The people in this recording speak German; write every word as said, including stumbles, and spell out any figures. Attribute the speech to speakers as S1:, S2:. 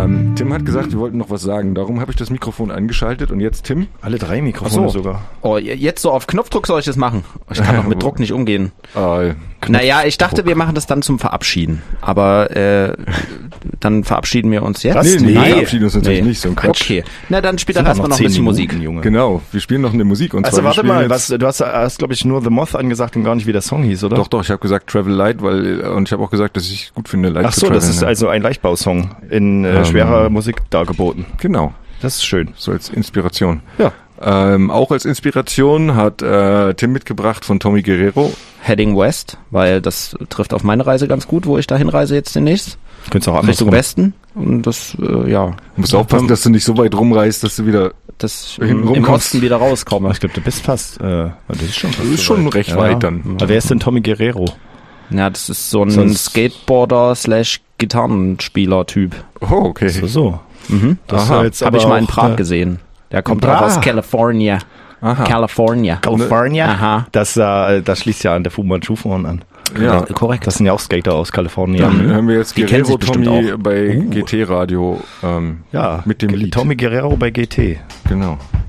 S1: Ähm, Tim hat gesagt, wir wollten noch was sagen. Darum habe ich das Mikrofon angeschaltet. Und jetzt Tim?
S2: Alle drei Mikrofone
S3: so.
S2: sogar.
S3: Oh, jetzt so auf Knopfdruck soll ich das machen? Ich kann doch mit Druck nicht umgehen.
S1: Äh,
S3: naja, ich dachte, wir machen das dann zum Verabschieden. Aber äh, dann verabschieden wir uns jetzt?
S1: Was? Nee, nee,
S3: Nein.
S1: wir verabschieden uns natürlich
S3: Nee.
S1: nicht, so ein Quatsch.
S3: Okay, na dann spielt doch
S2: Sind
S3: erstmal noch ein bisschen Musik.
S2: Junge.
S1: Genau, wir spielen noch eine Musik. Und
S2: Also
S1: zwar, wir
S2: warte
S1: spielen
S2: mal,
S1: jetzt,
S2: was, du hast, hast glaube ich, nur The Moth angesagt und gar nicht, wie der Song hieß, oder?
S1: Doch, doch, ich habe gesagt Travel Light, weil und ich habe auch gesagt, dass ich gut finde, Light
S2: Ach
S1: zu
S2: so, das
S1: traveln,
S2: ist
S1: ja.
S2: also ein Leichtbausong in äh,
S1: Ähm,
S2: schwerer Musik dargeboten.
S1: Genau,
S2: Das ist schön.
S1: so als Inspiration.
S2: Ja.
S1: Ähm, auch als Inspiration hat äh, Tim mitgebracht von Tommy Guerrero.
S3: Heading West, weil das trifft auf meine Reise ganz gut, wo ich dahin reise jetzt demnächst.
S2: Könntest auch
S3: Richtung
S2: andersrum.
S3: Westen. Und das, äh, ja,
S1: Du musst aufpassen, dass du nicht so weit rumreißt, dass du wieder...
S3: das
S1: Hinten
S3: im, im
S1: rumkommst.
S3: Osten wieder rauskomme.
S2: Ich glaube, du bist fast, äh, das ist schon fast
S1: Das ist
S2: so
S1: schon
S2: weit.
S1: recht
S2: Ja.
S1: weit dann.
S2: Aber wer ist denn Tommy Guerrero?
S3: Ja, das ist so ein
S2: Sonst-
S3: Skateboarder slash Gitarrenspieler-Typ.
S1: Oh, okay.
S2: So, so.
S3: Mhm.
S2: Das
S1: Aha.
S2: ist jetzt
S3: Habe
S2: aber
S3: ich mal in
S2: auch,
S3: Prag
S2: äh,
S3: gesehen. Der kommt
S2: Prag?
S3: auch aus California.
S1: Aha.
S3: California.
S2: California?
S3: Aha.
S2: Das, äh, das schließt ja an der Fu Manchu vorne an.
S1: Ja.
S3: Korrekt.
S2: Das sind ja auch Skater aus Kalifornien.
S1: Dann hören wir jetzt
S3: Die kennen
S1: Guerrero
S3: sich bestimmt
S1: Tommy
S3: auch.
S1: bei
S2: Uh.
S1: G T Radio ähm,
S2: Ja,
S1: mit dem
S2: G-
S1: Lied.
S2: Tommy Guerrero bei G T.
S1: Genau.